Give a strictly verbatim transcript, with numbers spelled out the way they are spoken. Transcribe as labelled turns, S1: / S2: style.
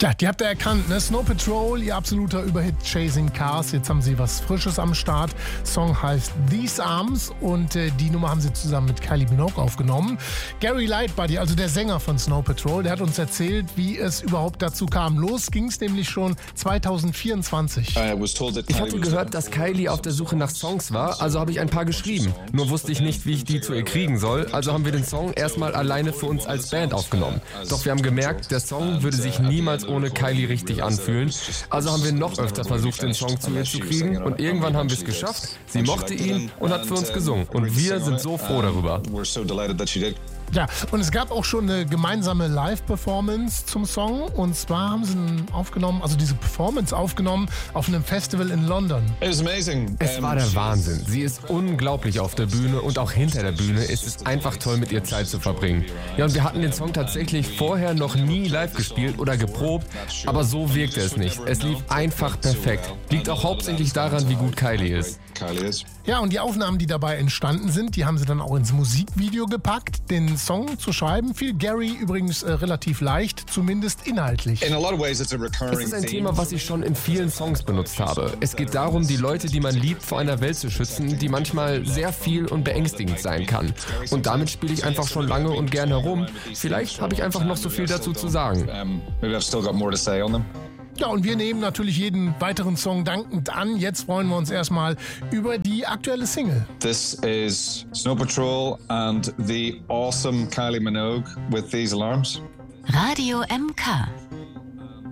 S1: Ja, die habt ihr erkannt, ne? Snow Patrol, ihr absoluter Überhit Chasing Cars. Jetzt haben sie was Frisches am Start. Song heißt These Arms und äh, die Nummer haben sie zusammen mit Kylie Minogue aufgenommen. Gary Lightbody, also der Sänger von Snow Patrol, der hat uns erzählt, wie es überhaupt dazu kam. Los ging es nämlich schon zwanzig vierundzwanzig.
S2: Ich hatte gehört, dass Kylie auf der Suche nach Songs war, also habe ich ein paar geschrieben. Nur wusste ich nicht, wie ich die zu ihr kriegen soll, also haben wir den Song erstmal alleine für uns als Band aufgenommen. Doch wir haben gemerkt, der Song würde sich niemals ohne Kylie richtig anfühlen. Also haben wir noch öfter versucht, den Song zu ihr zu kriegen und irgendwann haben wir es geschafft. Sie mochte ihn und hat für uns gesungen. Und wir sind so froh darüber.
S1: Ja, und es gab auch schon eine gemeinsame Live-Performance zum Song. Und zwar haben sie ihn aufgenommen, also diese Performance aufgenommen auf einem Festival in London.
S2: Es war der Wahnsinn. Sie ist unglaublich auf der Bühne und auch hinter der Bühne ist es einfach toll, mit ihr Zeit zu verbringen. Ja, und wir hatten den Song tatsächlich vorher noch nie live gespielt oder geprobt, aber so wirkte es nicht. Es lief einfach perfekt. Liegt auch hauptsächlich daran, wie gut Kylie ist.
S1: Ja, und die Aufnahmen, die dabei entstanden sind, die haben sie dann auch ins Musikvideo gepackt. Den Song zu schreiben fiel Gary übrigens äh, relativ leicht, zumindest inhaltlich.
S2: Es ist ein Thema, was ich schon in vielen Songs benutzt habe. Es geht darum, die Leute, die man liebt, vor einer Welt zu schützen, die manchmal sehr viel und beängstigend sein kann. Und damit spiele ich einfach schon lange und gern herum. Vielleicht habe ich einfach noch so viel dazu zu sagen.
S1: Ja, und wir nehmen natürlich jeden weiteren Song dankend an. Jetzt freuen wir uns erstmal über die aktuelle Single.
S3: This is Snow Patrol and the awesome Kylie Minogue with These Alarms.
S4: Radio M K.